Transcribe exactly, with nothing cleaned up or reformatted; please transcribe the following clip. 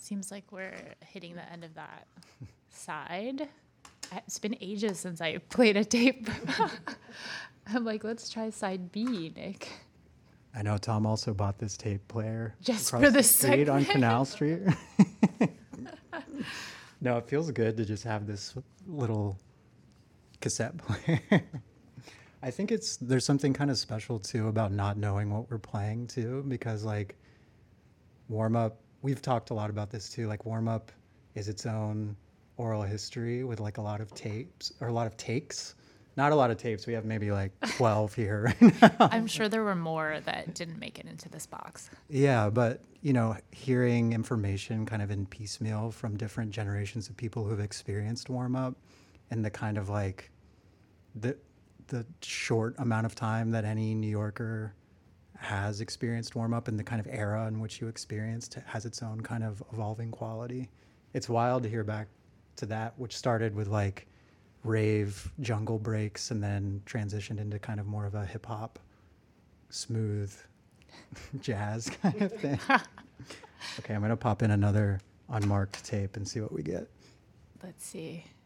Seems like we're hitting the end of that side. It's been ages since I played a tape. I'm like, let's try side B, Nick. I know Tom also bought this tape player just across for the the street on segment. Canal Street. No, it feels good to just have this little cassette player. I think it's there's something kind of special too about not knowing what we're playing too, because like warm up, we've talked a lot about this too. Like warm up is its own oral history with like a lot of tapes or a lot of takes. Not a lot of tapes. We have maybe like twelve here right now. I'm sure there were more that didn't make it into this box. Yeah, but you know, hearing information kind of in piecemeal from different generations of people who've experienced warm up and the kind of like the the short amount of time that any New Yorker has experienced warm up and the kind of era in which you experienced has its own kind of evolving quality. It's wild to hear back to that, which started with like rave jungle breaks and then transitioned into kind of more of a hip hop, smooth jazz kind of thing. Okay, I'm going to pop in another unmarked tape and see what we get. Let's see.